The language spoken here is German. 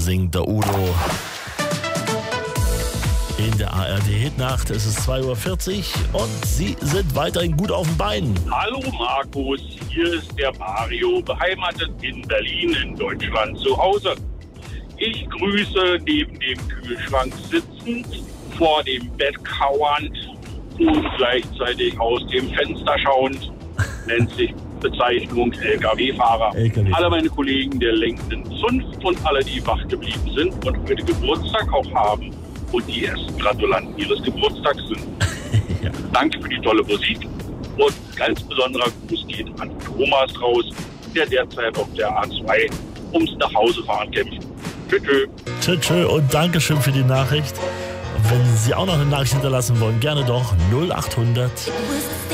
singt der Udo. In der ARD-Hitnacht ist es 2:40 Uhr und Sie sind weiterhin gut auf den Beinen. Hallo Markus, hier ist der Mario, beheimatet in Berlin in Deutschland zu Hause. Ich grüße neben dem Kühlschrank sitzend, vor dem Bett kauernd und gleichzeitig aus dem Fenster schauend, nennt sich Bezeichnung LKW-Fahrer. Alle meine Kollegen der lenkenden Zunft und alle, die wach geblieben sind und heute Geburtstag auch haben und die ersten Gratulanten ihres Geburtstags sind. Ja. Danke für die tolle Musik und ganz besonderer Gruß geht an Thomas raus, der derzeit auf der A2 ums Nachhausefahren kämpft. Tschö. Tschö und Dankeschön für die Nachricht. Und wenn Sie auch noch eine Nachricht hinterlassen wollen, gerne doch 0800